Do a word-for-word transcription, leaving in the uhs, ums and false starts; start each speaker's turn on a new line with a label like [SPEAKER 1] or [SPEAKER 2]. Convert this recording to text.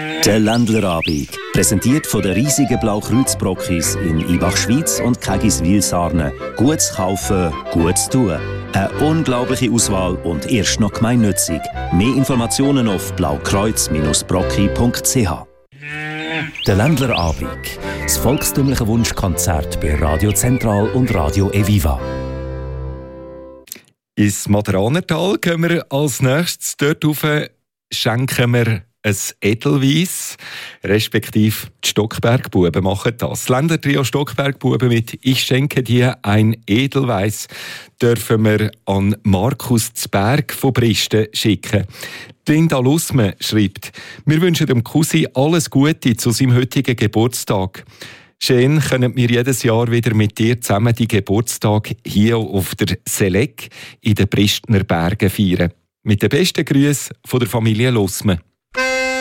[SPEAKER 1] Der Ländlerabend, präsentiert von den riesigen Blaukreuzbrockis in Ibach-Schweiz und Kegiswil-Sarne. Gutes kaufen, gutes tun. Eine unglaubliche Auswahl und erst noch gemeinnützig. Mehr Informationen auf blaukreuz brocki punkt c h. Der Ländlerabend, das volkstümliche Wunschkonzert bei Radio Zentral und Radio Eviva.
[SPEAKER 2] Ins Maderanertal gehen wir als nächstes. Dort rauf schenken wir ein Edelweiss, respektive die Stockbergbuben machen das. Das Ländertrio Stockbergbuben mit «Ich schenke dir ein Edelweiss» dürfen wir an Markus Zberg von Bristen schicken. Linda Lussmann schreibt: «Wir wünschen dem Cousin alles Gute zu seinem heutigen Geburtstag. Schön können wir jedes Jahr wieder mit dir zusammen die Geburtstag hier auf der Selek in den Bristner Bergen feiern. Mit den besten Grüßen von der Familie Lussmann.»